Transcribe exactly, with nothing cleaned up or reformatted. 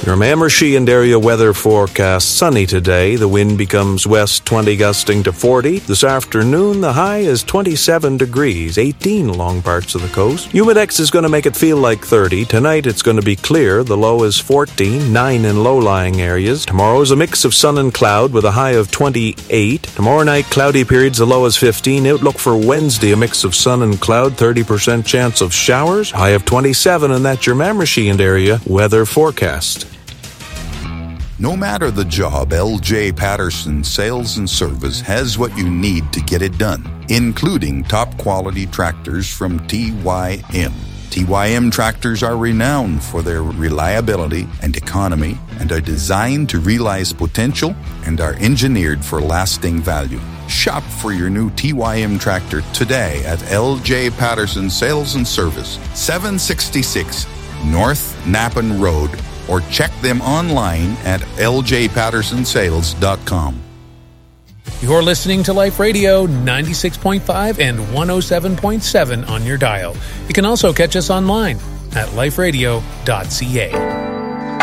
Your Mamershey and area weather forecast: sunny today. The wind becomes west twenty, gusting to forty. This afternoon, the high is twenty-seven degrees, eighteen along parts of the coast. Humidex is going to make it feel like thirty. Tonight, it's going to be clear. The low is fourteen, nine in low-lying areas. Tomorrow is a mix of sun and cloud with a high of twenty-eight. Tomorrow night, cloudy periods, the low is fifteen. Outlook for Wednesday, a mix of sun and cloud, thirty percent chance of showers, high of twenty-seven, and that's your Mamershey and area weather forecast. No matter the job, L J Patterson Sales and Service has what you need to get it done, including top-quality tractors from T Y M. T Y M tractors are renowned for their reliability and economy and are designed to realize potential and are engineered for lasting value. Shop for your new T Y M tractor today at L J Patterson Sales and Service, seven sixty-six North Napan Road, or check them online at l j patterson sales dot com. You're listening to Life Radio ninety-six point five and one oh seven point seven on your dial. You can also catch us online at life radio dot c a.